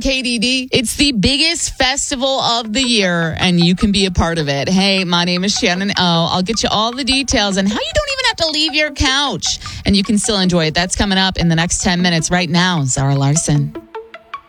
KDD. It's the biggest festival of the year, and you can be a part of it. Hey, my name is Shannon O. I'll get you all the details and how you don't even have to leave your couch, and you can still enjoy it. That's coming up in the next 10 minutes. Right now, Zara Larson.